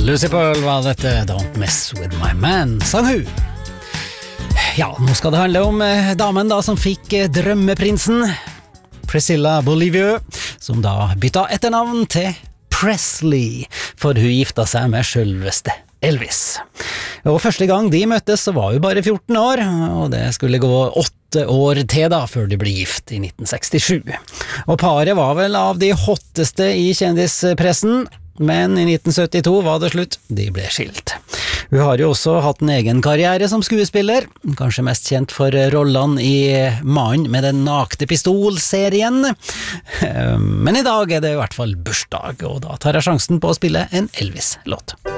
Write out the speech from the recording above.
Lucy Pearl var dette Don't Mess With My Man, sang hun. Ja, nå skal det handle om damen da som fikk drømmeprinsen, Priscilla Beaulieu, som da bytta etternavn til Presley, for hun gifta seg med selveste Elvis. Og første gang de møttes så var hun bare 14 år, og det skulle gå 8 år til da, før de ble gift i 1967. Og paret var vel av de hotteste i kjendispressen, men i 1972 var det slutt, de ble skilt. Hun har jo også hatt en egen karriere som skuespiller, kanskje mest kjent for rollene i Mannen med den nakte pistol-serien. Men i dag er det i hvert fall bursdag, og da tar jeg sjansen på å spille en Elvis-låt.